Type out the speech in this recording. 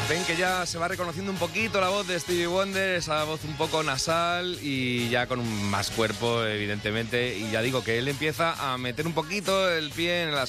Ven que ya se va reconociendo un poquito la voz de Stevie Wonder, esa voz un poco nasal y ya con más cuerpo, evidentemente. Y ya digo que él empieza a meter un poquito el pie en el